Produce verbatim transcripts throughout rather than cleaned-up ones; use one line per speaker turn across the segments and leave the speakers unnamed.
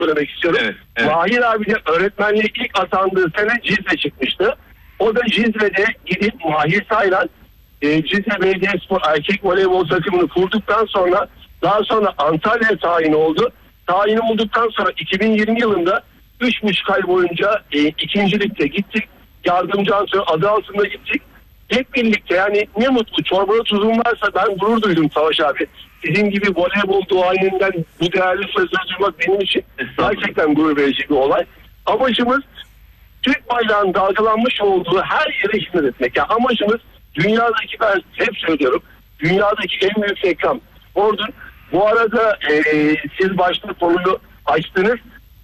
söylemek istiyorum. Evet, evet. Mahir abi de öğretmenliğe ilk atandığı sene Cizre çıkmıştı. O da Cizre'de gidip Mahir Saylan e, Cizre Belediyespor erkek voleybol takımını kurduktan sonra daha sonra Antalya'ya tayin oldu. Tayin olduktan sonra iki bin yirmi yılında üç buçuk ay boyunca e, ikincilikte gittik. Yardımcı antrenör adı altında gittik. Hep birlikte, yani ne mutlu, çorbada tuzum varsa ben gurur duydum Savaş abi. Sizin gibi voleybol duayeninden bu değerli sözleri duymak benim için gerçekten gurur verici bir olay. Amacımız Türk bayrağının dalgalanmış olduğu her yere hizmet etmek. Yani amacımız dünyadaki, ben hep söylüyorum, dünyadaki en büyük reklam ordu. Bu arada e, siz başta konuyu açtınız.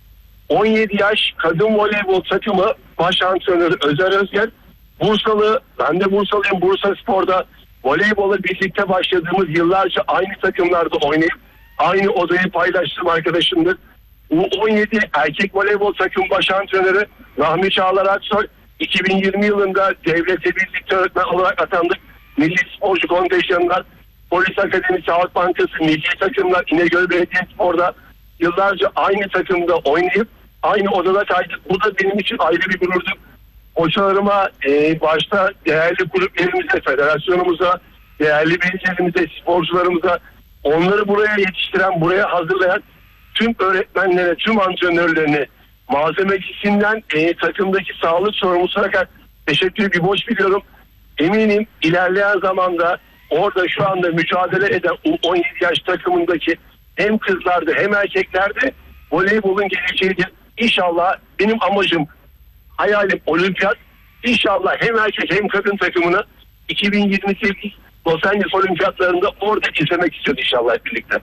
on yedi yaş kadın voleybol takımı baş antrenörü Özer Özgen. Bursalı, ben de Bursalıyım. Bursa Spor'da voleybola birlikte başladığımız, yıllarca aynı takımlarda oynayıp aynı odayı paylaştığım arkadaşımdır. U on yedi erkek voleybol takım baş antrenörü Rahmi Çağlar Aksoy. iki bin yirmi yılında devlete birlikte öğretmen olarak atandık. Milli Sporcu Kontenjanı'ndan Polis Akademisi, Halk Bankası, milli takımlar, İnegöl Belediyespor'da yıllarca aynı takımda oynayıp aynı odada kaydık. Bu da benim için ayrı bir gururdu. Hocalarıma, e, başta değerli kulüplerimize, federasyonumuza, değerli belediyelerimize, sporcularımıza, onları buraya yetiştiren, buraya hazırlayan tüm öğretmenlere, tüm antrenörlerine, malzemecisinden e, takımdaki sağlık sorumlusuna kadar teşekkür bir borç biliyorum. Eminim ilerleyen zamanda orada şu anda mücadele eden on yedi yaş takımındaki hem kızlarda hem erkeklerde voleybolun geleceğidir. İnşallah benim amacım, hayalim olimpiyat. İnşallah hem erkek hem kadın takımını iki bin yirmi sekiz Los Angeles olimpiyatlarında orada izlemek istiyoruz inşallah hep birlikte.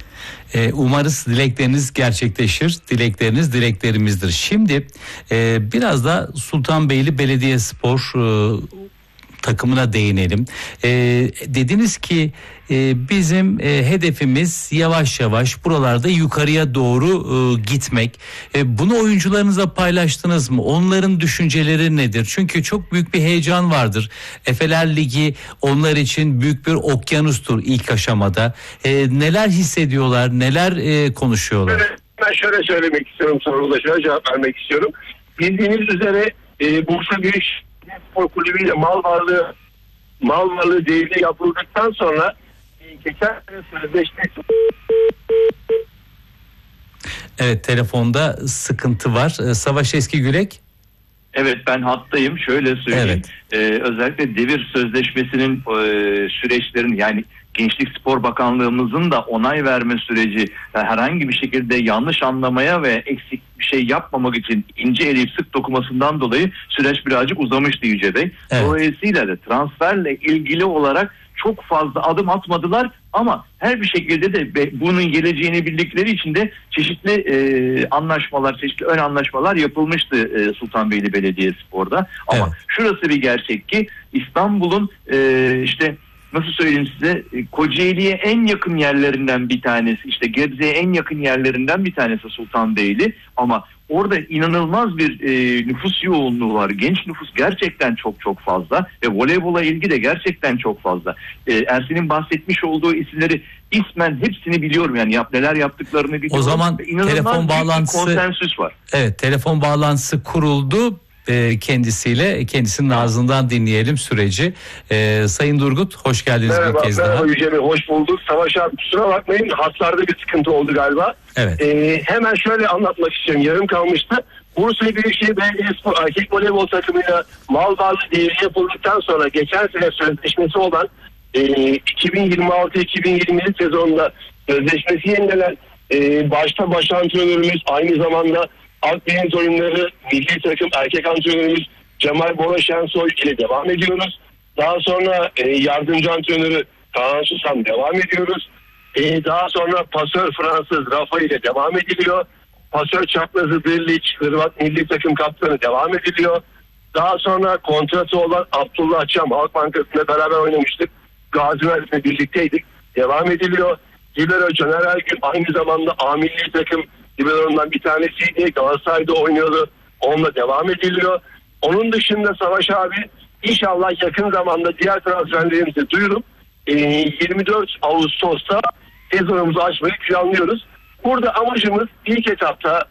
Ee, umarız dilekleriniz gerçekleşir. Dilekleriniz dileklerimizdir. Şimdi e, biraz da Sultanbeyli Belediyespor e, takımına değinelim. E, dediniz ki e, bizim e, hedefimiz yavaş yavaş buralarda yukarıya doğru e, gitmek. E, bunu oyuncularınıza paylaştınız mı? Onların düşünceleri nedir? Çünkü çok büyük bir heyecan vardır. Efeler Ligi onlar için büyük bir okyanustur ilk aşamada. E, neler hissediyorlar? Neler e, konuşuyorlar?
Ben şöyle söylemek istiyorum, soruda şöyle cevap vermek istiyorum. Bildiğiniz üzere e, Bursa Büyükşehir Spor Kulübü ile mal varlığı mal varlığı devri yapıldıktan sonra geçen sene sözleşmesi.
Evet, telefonda sıkıntı var. Savaş Eskigürek.
Evet, ben hattayım. Şöyle söyleyeyim.
Evet.
Ee, özellikle devir sözleşmesinin e, süreçlerin, yani Gençlik Spor Bakanlığımızın da onay verme süreci yani herhangi bir şekilde yanlış anlamaya ve eksik bir şey yapmamak için ince eleyip sık dokumasından dolayı süreç birazcık uzamıştı Yüce Bey. Evet. Dolayısıyla da transferle ilgili olarak çok fazla adım atmadılar ama her bir şekilde de bunun geleceğini bildikleri için de çeşitli e, anlaşmalar, çeşitli ön anlaşmalar yapılmıştı e, Sultanbeyli Belediyespor'da. Ama evet, şurası bir gerçek ki İstanbul'un e, işte nasıl söyleyeyim size, Kocaeli'ye en yakın yerlerinden bir tanesi, işte Gebze'ye en yakın yerlerinden bir tanesi Sultanbeyli, ama orada inanılmaz bir e, nüfus yoğunluğu var. Genç nüfus gerçekten çok çok fazla ve voleybola ilgi de gerçekten çok fazla. E, Ersin'in bahsetmiş olduğu isimleri ismen hepsini biliyorum, yani yap, neler yaptıklarını biliyorum.
O zaman telefon bağlantısı,
konsensüs var.
Evet, telefon bağlantısı kuruldu. Kendisiyle, kendisinin ağzından dinleyelim süreci. Ee, Sayın Durgut, hoş geldiniz
merhaba,
bir kez
merhaba
daha.
Merhaba Yüce Bey, hoş bulduk. Savaş abi, kusura bakmayın, hatlarda bir sıkıntı oldu galiba.
Evet.
Ee, hemen şöyle anlatmak istiyorum, yarım kalmıştı. Bursa Büyükşehir Belediyespor erkek voleybol takımıyla mal varlığı devri yapıldıktan sonra geçen sene sözleşmesi olan e, iki bin yirmi altı iki bin yirmi yedi sezonunda sözleşmesi yenilenen e, başta baş antrenörümüz, aynı zamanda Akdeniz oyunları milli takım erkek antrenörümüz Cemal Bora Şensoy ile devam ediyoruz. Daha sonra e, yardımcı antrenörü Kaan Susam devam ediyoruz. E, daha sonra pasör Fransız Rafa ile devam ediliyor. Pasör Çaklazı Birliç, Hırvat milli takım kaptanı devam ediliyor. Daha sonra kontratı olan Abdullah Çam, Halk Bankası'nda beraber oynamıştık. Gazi Üniversitesi'nde birlikteydik. Devam ediliyor. Libero Caner Ergün aynı zamanda A milli takım Libero'ndan bir tanesiydi. Galatasaray'da oynuyordu. Onunla devam ediliyor. Onun dışında Savaş abi, inşallah yakın zamanda diğer transferlerimizi duyurup e, yirmi dört Ağustos'ta sezonumuzu açmayı planlıyoruz. Burada amacımız ilk etapta